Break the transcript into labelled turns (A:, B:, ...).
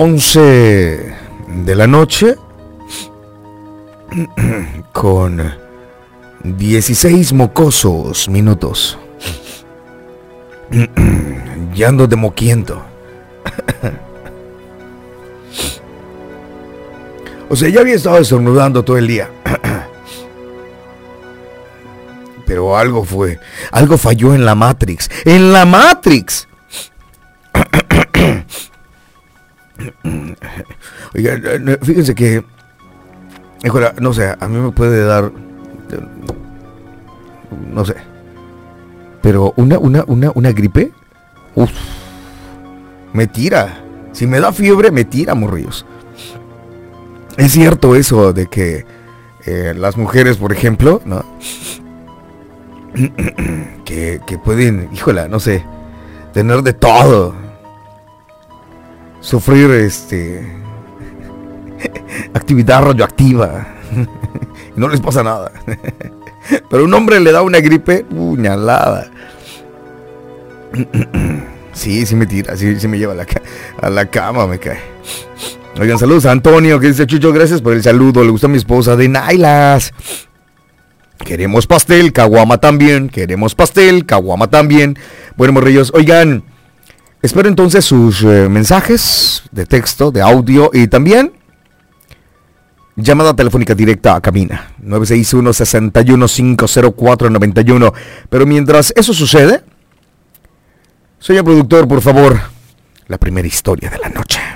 A: 11 de la noche con 16 mocosos minutos. Ya ando de moquiento. O sea, ya había estado estornudando todo el día. Pero algo falló en la Matrix. ¡En la Matrix! Oiga, fíjense que, no sé, a mí me puede dar, no sé, pero una gripe, me tira. Si me da fiebre, me tira, morrillos. Es cierto eso de que las mujeres, por ejemplo, ¿no? que pueden, híjola, no sé, tener de todo, sufrir actividad radioactiva y no les pasa nada. Pero un hombre le da una gripe puñalada. Sí me tira, sí me lleva a la cama, me cae. Oigan, saludos a Antonio, que dice: Chucho, gracias por el saludo, le gusta a mi esposa de Nailas. Queremos pastel, caguama también. Queremos pastel, caguama también. Bueno, morrillos, oigan, espero entonces sus mensajes de texto, de audio y también llamada telefónica directa a cabina 961-61-504-91. Pero mientras eso sucede, señor productor, por favor, la primera historia de la noche.